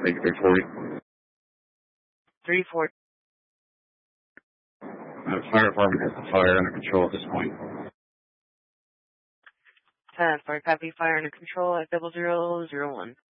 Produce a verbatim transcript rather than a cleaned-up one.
Take three forty. three forty. Uh, fire department has the fire under control at this point. ten for copy, fire under control at double zero zero one.